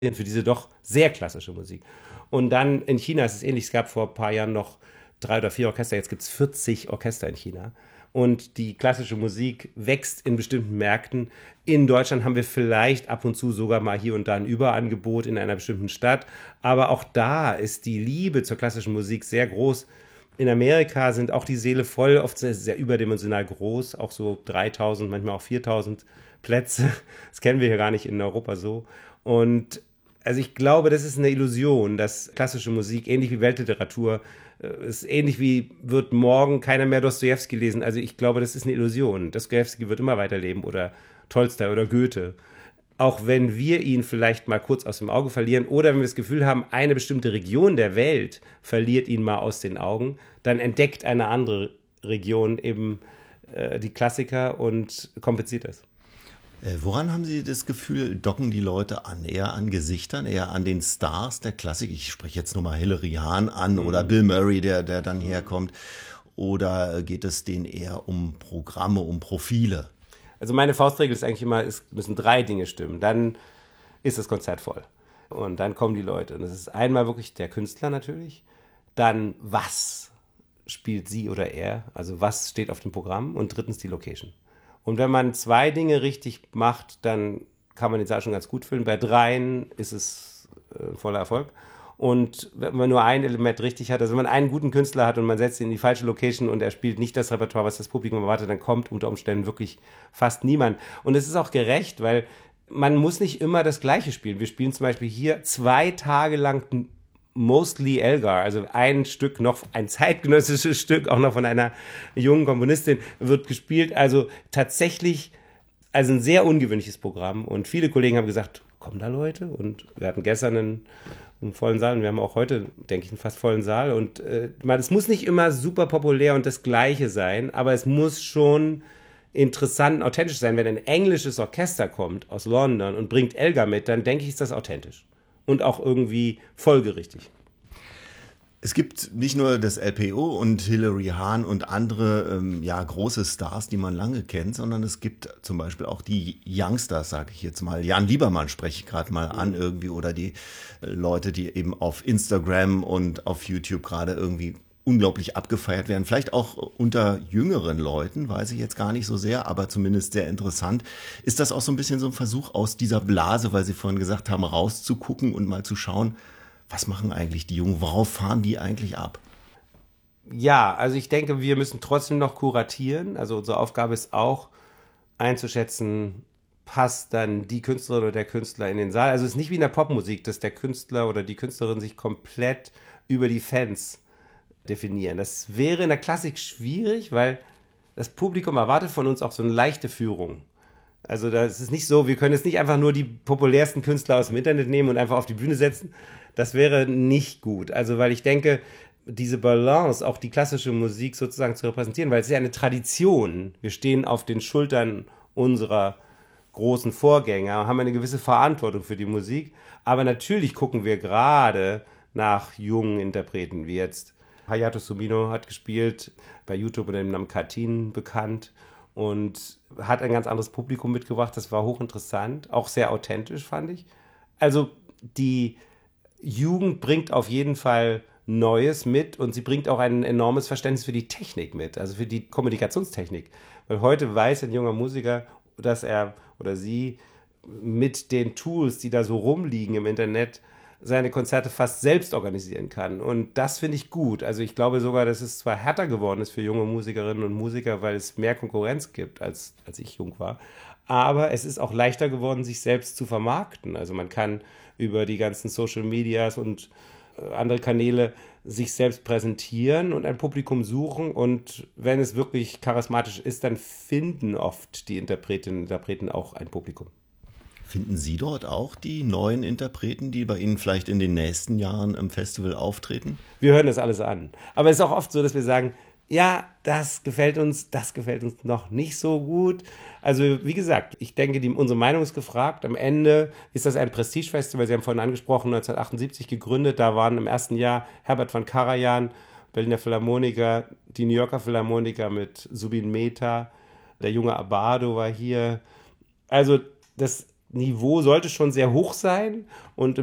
für diese doch sehr klassische Musik. Und dann in China ist es ähnlich. Es gab vor ein paar Jahren noch 3 oder 4 Orchester. Jetzt gibt es 40 Orchester in China. Und die klassische Musik wächst in bestimmten Märkten. In Deutschland haben wir vielleicht ab und zu sogar mal hier und da ein Überangebot in einer bestimmten Stadt. Aber auch da ist die Liebe zur klassischen Musik sehr groß. In Amerika sind auch die Säle voll, oft sehr, sehr überdimensional groß, auch so 3000, manchmal auch 4000 Plätze. Das kennen wir hier gar nicht in Europa so. Und also ich glaube, das ist eine Illusion, dass klassische Musik, ähnlich wie Weltliteratur, ist ähnlich wie wird morgen keiner mehr Dostojewski lesen. Also ich glaube, das ist eine Illusion. Dostojewski wird immer weiterleben oder Tolstoi oder Goethe. Auch wenn wir ihn vielleicht mal kurz aus dem Auge verlieren oder wenn wir das Gefühl haben, eine bestimmte Region der Welt verliert ihn mal aus den Augen, dann entdeckt eine andere Region eben die Klassiker und kompensiert das. Woran haben Sie das Gefühl, docken die Leute an? Eher an Gesichtern, eher an den Stars der Klassik? Ich spreche jetzt nur mal Hilary Hahn an oder Bill Murray, der dann herkommt. Oder geht es denen eher um Programme, um Profile? Also meine Faustregel ist eigentlich immer, es müssen 3 Dinge stimmen. Dann ist das Konzert voll. Und dann kommen die Leute. Und das ist einmal wirklich der Künstler natürlich. Dann was spielt sie oder er? Also was steht auf dem Programm? Und drittens die Location. Und wenn man 2 Dinge richtig macht, dann kann man den Saal schon ganz gut füllen. Bei 3 ist es voller Erfolg. Und wenn man nur ein Element richtig hat, also wenn man einen guten Künstler hat und man setzt ihn in die falsche Location und er spielt nicht das Repertoire, was das Publikum erwartet, dann kommt unter Umständen wirklich fast niemand. Und es ist auch gerecht, weil man muss nicht immer das Gleiche spielen. Wir spielen zum Beispiel hier 2 Tage lang Mostly Elgar, also ein Stück noch, ein zeitgenössisches Stück, auch noch von einer jungen Komponistin, wird gespielt. Also tatsächlich, also ein sehr ungewöhnliches Programm. Und viele Kollegen haben gesagt, kommen da Leute? Und wir hatten gestern einen vollen Saal und wir haben auch heute, denke ich, einen fast vollen Saal. Und es muss nicht immer super populär und das Gleiche sein, aber es muss schon interessant und authentisch sein. Wenn ein englisches Orchester kommt aus London und bringt Elgar mit, dann denke ich, ist das authentisch. Und auch irgendwie folgerichtig. Es gibt nicht nur das LPO und Hilary Hahn und andere ja, große Stars, die man lange kennt, sondern es gibt zum Beispiel auch die Youngsters, sage ich jetzt mal. Jan Liebermann spreche ich gerade mal an irgendwie oder die Leute, die eben auf Instagram und auf YouTube gerade irgendwie unglaublich abgefeiert werden. Vielleicht auch unter jüngeren Leuten, weiß ich jetzt gar nicht so sehr, aber zumindest sehr interessant. Ist das auch so ein bisschen so ein Versuch aus dieser Blase, weil Sie vorhin gesagt haben, rauszugucken und mal zu schauen, was machen eigentlich die Jungen? Worauf fahren die eigentlich ab? Ja, also ich denke, wir müssen trotzdem noch kuratieren. Also unsere Aufgabe ist auch einzuschätzen, passt dann die Künstlerin oder der Künstler in den Saal. Also es ist nicht wie in der Popmusik, dass der Künstler oder die Künstlerin sich komplett über die Fans definieren. Das wäre in der Klassik schwierig, weil das Publikum erwartet von uns auch so eine leichte Führung. Also das ist nicht so, wir können jetzt nicht einfach nur die populärsten Künstler aus dem Internet nehmen und einfach auf die Bühne setzen. Das wäre nicht gut. Also weil ich denke, diese Balance, auch die klassische Musik sozusagen zu repräsentieren, weil es ist ja eine Tradition. Wir stehen auf den Schultern unserer großen Vorgänger, haben eine gewisse Verantwortung für die Musik. Aber natürlich gucken wir gerade nach jungen Interpreten, wie jetzt Hayato Sumino hat gespielt, bei YouTube unter dem Namen Katin bekannt und hat ein ganz anderes Publikum mitgebracht. Das war hochinteressant, auch sehr authentisch, fand ich. Also die Jugend bringt auf jeden Fall Neues mit und sie bringt auch ein enormes Verständnis für die Technik mit, also für die Kommunikationstechnik. Weil heute weiß ein junger Musiker, dass er oder sie mit den Tools, die da so rumliegen im Internet, seine Konzerte fast selbst organisieren kann. Und das finde ich gut. Also ich glaube sogar, dass es zwar härter geworden ist für junge Musikerinnen und Musiker, weil es mehr Konkurrenz gibt, als ich jung war. Aber es ist auch leichter geworden, sich selbst zu vermarkten. Also man kann über die ganzen Social Medias und andere Kanäle sich selbst präsentieren und ein Publikum suchen. Und wenn es wirklich charismatisch ist, dann finden oft die Interpretinnen und Interpreten auch ein Publikum. Finden Sie dort auch die neuen Interpreten, die bei Ihnen vielleicht in den nächsten Jahren im Festival auftreten? Wir hören das alles an. Aber es ist auch oft so, dass wir sagen, ja, das gefällt uns noch nicht so gut. Also wie gesagt, ich denke, unsere Meinung ist gefragt. Am Ende ist das ein Prestigefestival, Sie haben vorhin angesprochen, 1978 gegründet. Da waren im ersten Jahr Herbert von Karajan, Berliner Philharmoniker, die New Yorker Philharmoniker mit Zubin Mehta, der junge Abbado war hier. Also das Niveau sollte schon sehr hoch sein und